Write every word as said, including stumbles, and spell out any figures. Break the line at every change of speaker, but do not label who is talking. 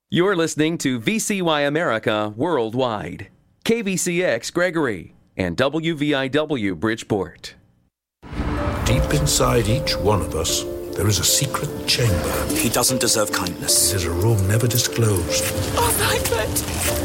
You're listening to V C Y America Worldwide, K V C X Gregory, and W V I W Bridgeport.
Deep inside each one of us, there is a secret chamber.
He doesn't deserve kindness.
It is a room never disclosed.
Oh, Violet!